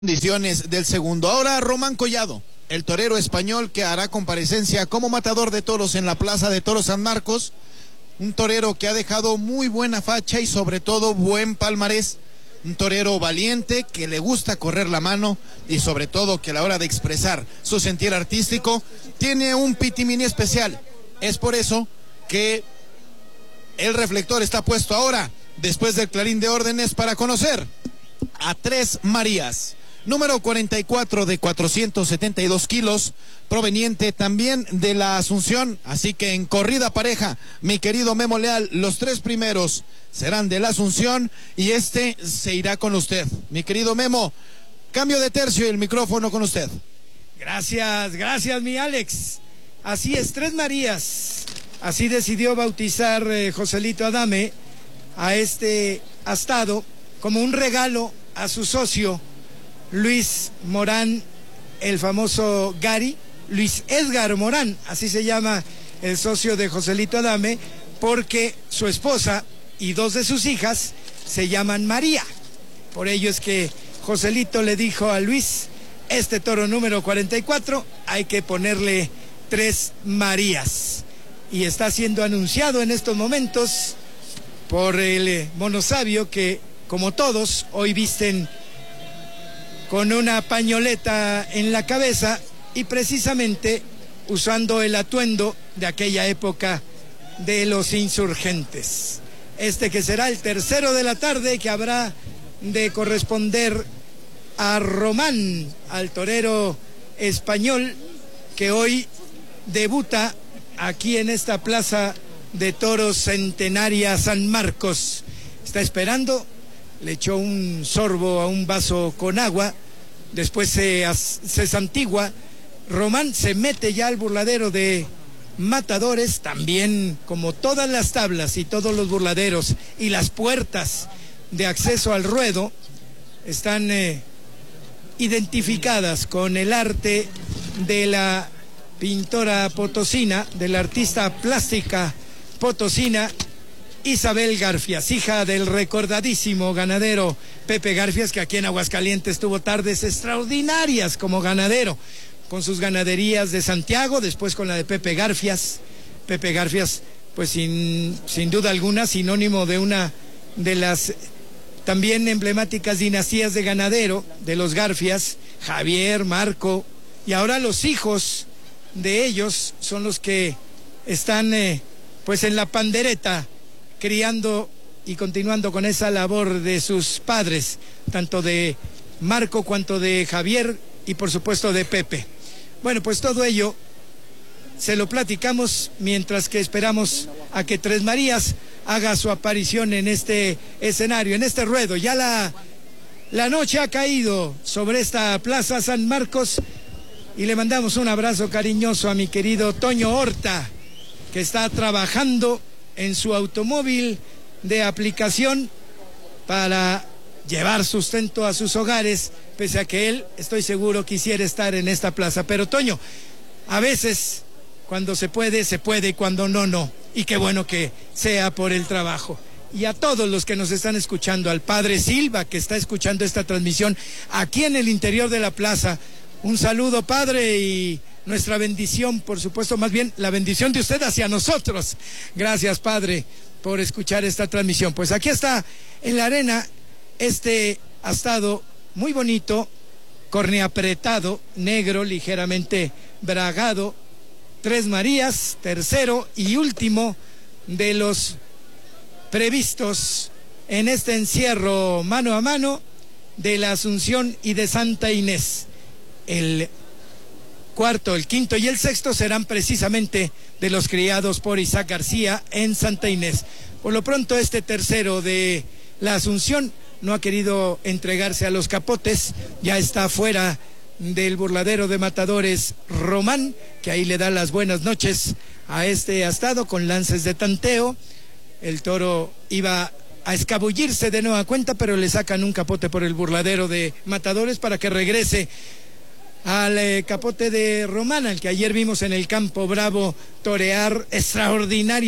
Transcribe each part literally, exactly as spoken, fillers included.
Condiciones del segundo. Ahora Román Collado, el torero español que hará comparecencia como matador de toros en la Plaza de Toros San Marcos. Un torero que ha dejado muy buena facha y sobre todo buen palmarés. Un torero valiente que le gusta correr la mano y sobre todo que a la hora de expresar su sentir artístico tiene un pitimini especial. Es por eso que el reflector está puesto ahora, después del clarín de órdenes, para conocer a Tres Marías. Número cuarenta y cuatro de cuatrocientos setenta y dos kilos, proveniente también de la Asunción, así que en corrida pareja, mi querido Memo Leal, los tres primeros serán de la Asunción y este se irá con usted. Mi querido Memo, cambio de tercio y el micrófono con usted. Gracias, gracias mi Alex. Así es, Tres Marías, así decidió bautizar eh, Joselito Adame a este astado como un regalo a su socio Luis Morán, el famoso Gary, Luis Edgar Morán, así se llama el socio de Joselito Adame, porque su esposa y dos de sus hijas se llaman María. Por ello es que Joselito le dijo a Luis, este toro número cuarenta y cuatro hay que ponerle Tres Marías. Y está siendo anunciado en estos momentos por el monosabio que, como todos, hoy visten con una pañoleta en la cabeza y precisamente usando el atuendo de aquella época de los insurgentes. Este que será el tercero de la tarde, que habrá de corresponder a Román, al torero español que hoy debuta aquí en esta Plaza de Toros Centenaria San Marcos. Está esperando, le echó un sorbo a un vaso con agua, después se, se santigua. Román se mete ya al burladero de matadores, también como todas las tablas y todos los burladeros y las puertas de acceso al ruedo están eh, identificadas con el arte de la pintora potosina, de la artista plástica potosina Isabel Garfias, hija del recordadísimo ganadero Pepe Garfias, que aquí en Aguascalientes tuvo tardes extraordinarias como ganadero, con sus ganaderías de Santiago, después con la de Pepe Garfias. Pepe Garfias, pues sin, sin duda alguna, sinónimo de una de las también emblemáticas dinastías de ganadero, de los Garfias, Javier, Marco, y ahora los hijos de ellos son los que están eh, pues en la pandereta, criando y continuando con esa labor de sus padres, tanto de Marco cuanto de Javier y por supuesto de Pepe. Bueno, pues todo ello se lo platicamos mientras que esperamos a que Tres Marías haga su aparición en este escenario, en este ruedo. Ya la, la noche ha caído sobre esta Plaza San Marcos y le mandamos un abrazo cariñoso a mi querido Toño Horta, que está trabajando en su automóvil de aplicación para llevar sustento a sus hogares, pese a que él, estoy seguro, quisiera estar en esta plaza. Pero Toño, a veces cuando se puede, se puede, y cuando no, no. Y qué bueno que sea por el trabajo. Y a todos los que nos están escuchando, al padre Silva, que está escuchando esta transmisión aquí en el interior de la plaza, un saludo, padre, y nuestra bendición, por supuesto, más bien la bendición de usted hacia nosotros. Gracias, padre, por escuchar esta transmisión. Pues aquí está en la arena este astado muy bonito, corneapretado, negro, ligeramente bragado, Tres Marías, tercero y último de los previstos en este encierro mano a mano de la Asunción y de Santa Inés. El cuarto, el quinto y el sexto serán precisamente de los criados por Isaac García en Santa Inés. Por lo pronto, este tercero de la Asunción no ha querido entregarse a los capotes, ya está fuera del burladero de matadores Román, que ahí le da las buenas noches a este astado con lances de tanteo. El toro iba a escabullirse de nueva cuenta, pero le sacan un capote por el burladero de matadores para que regrese al eh, capote de Román, al que ayer vimos en el Campo Bravo torear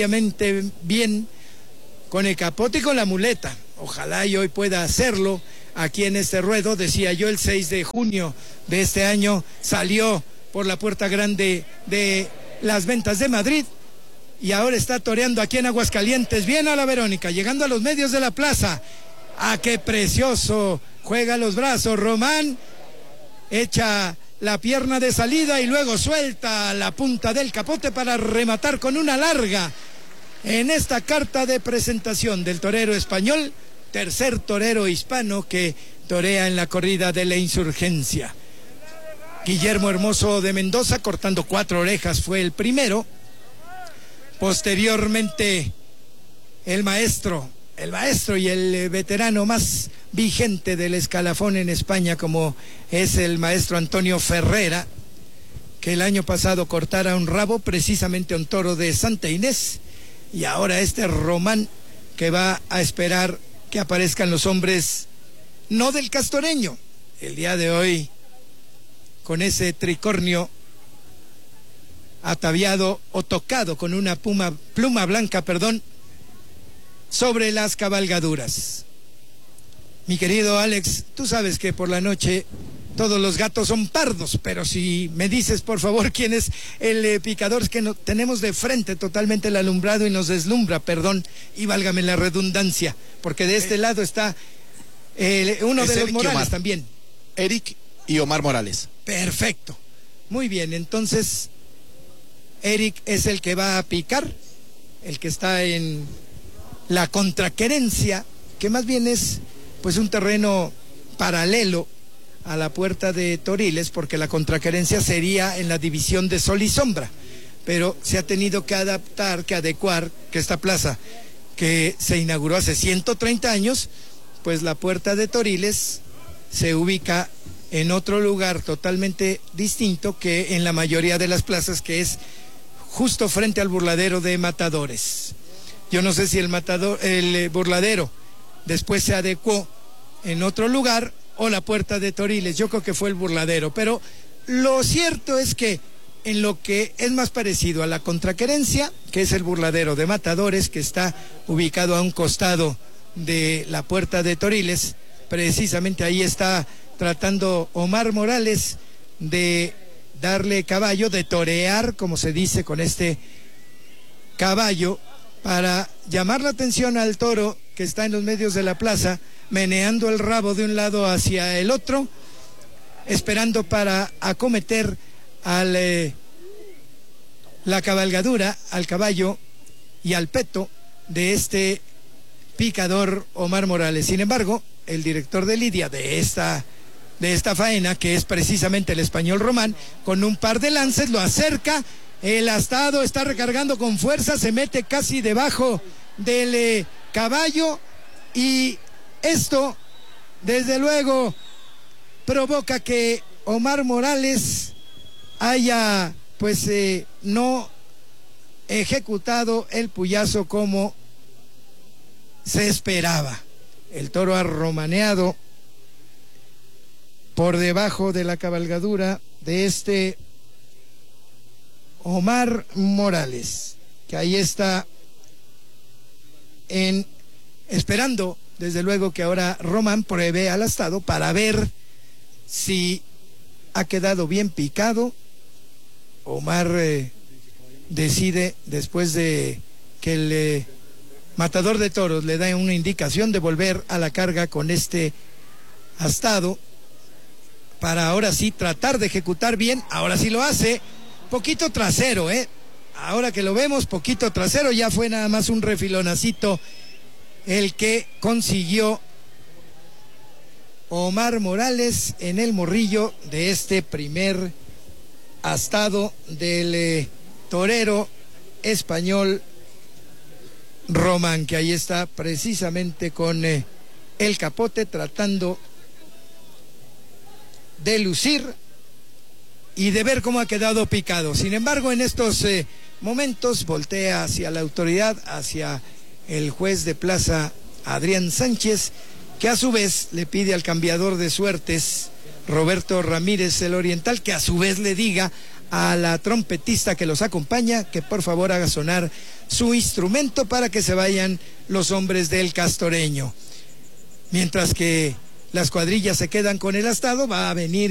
extraordinariamente bien con el capote y con la muleta. Ojalá y hoy pueda hacerlo aquí en este ruedo. Decía yo, el seis de junio de este año salió por la puerta grande de las ventas de Madrid y ahora está toreando aquí en Aguascalientes. Bien a la Verónica, llegando a los medios de la plaza. ¡Ah, qué precioso! Juega los brazos Román, echa la pierna de salida y luego suelta la punta del capote para rematar con una larga en esta carta de presentación del torero español, tercer torero hispano que torea en la corrida de la Insurgencia. Guillermo Hermoso de Mendoza, cortando cuatro orejas, fue el primero. Posteriormente el maestro, el maestro y el veterano más vigente del escalafón en España, como es el maestro Antonio Ferrera, que el año pasado cortara un rabo precisamente a un toro de Santa Inés, y ahora este Román, que va a esperar que aparezcan los hombres no del castoreño el día de hoy, con ese tricornio ataviado o tocado con una pluma, pluma blanca, perdón, sobre las cabalgaduras. Mi querido Alex, tú sabes que por la noche todos los gatos son pardos, pero si me dices por favor quién es el eh, picador, es que no, tenemos de frente totalmente el alumbrado y nos deslumbra, perdón, y válgame la redundancia, porque de este lado está eh, uno es de Eric los Morales también. Eric y Omar Morales. Perfecto, muy bien, entonces Eric es el que va a picar, el que está en la contraquerencia, que más bien es pues un terreno paralelo a la puerta de Toriles, porque la contraquerencia sería en la división de sol y sombra, pero se ha tenido que adaptar, que adecuar, que esta plaza que se inauguró hace ciento treinta años, pues la puerta de Toriles se ubica en otro lugar totalmente distinto que en la mayoría de las plazas, que es justo frente al burladero de Matadores. Yo no sé si el matador, el burladero después se adecuó en otro lugar o la puerta de Toriles, yo creo que fue el burladero, pero lo cierto es que en lo que es más parecido a la contraquerencia, que es el burladero de Matadores, que está ubicado a un costado de la puerta de Toriles, precisamente ahí está tratando Omar Morales de darle caballo, de torear, como se dice, con este caballo, para llamar la atención al toro que está en los medios de la plaza, meneando el rabo de un lado hacia el otro, esperando para acometer al eh, la cabalgadura, al caballo y al peto de este picador Omar Morales. Sin embargo, el director de lidia de esta de esta faena, que es precisamente el español Román, con un par de lances lo acerca, el astado está recargando con fuerza, se mete casi debajo del eh, caballo, y esto desde luego provoca que Omar Morales haya pues eh, no ejecutado el puyazo como se esperaba. El toro ha romaneado por debajo de la cabalgadura de este Omar Morales, que ahí está en esperando, desde luego, que ahora Román pruebe al astado para ver si ha quedado bien picado. Omar eh, decide, después de que el eh, matador de toros le da una indicación, de volver a la carga con este astado, para ahora sí tratar de ejecutar bien. Ahora sí lo hace, poquito trasero, eh ahora que lo vemos, poquito trasero, ya fue nada más un refilonacito el que consiguió Omar Morales en el morrillo de este primer astado del eh, torero español Román, que ahí está precisamente con eh, el capote, tratando de lucir y de ver cómo ha quedado picado. Sin embargo, en estos eh, momentos voltea hacia la autoridad, hacia el juez de plaza Adrián Sánchez, que a su vez le pide al cambiador de suertes Roberto Ramírez el Oriental, que a su vez le diga a la trompetista que los acompaña que por favor haga sonar su instrumento para que se vayan los hombres del castoreño. Mientras que las cuadrillas se quedan con el astado, va a venir